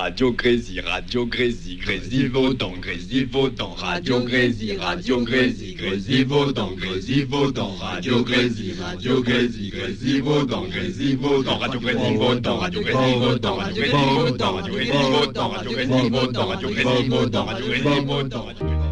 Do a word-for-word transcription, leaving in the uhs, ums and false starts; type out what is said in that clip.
Radio Grésy, Radio Grésy, Grésivaudan, Grésivaudan, Radio Grésy, Radio Grésy, Grésivaudan, Grésivaudan, Radio Grésy, Radio Grésy, Grésivaudan, Grésivaudan, Radio Grésivaudan, Radio Grésivaudan, Radio Grésivaudan, Radio Grésivaudan, Radio Grésivaudan, Radio Grésivaudan, Radio Grésivaudan, Radio Grésivaudan.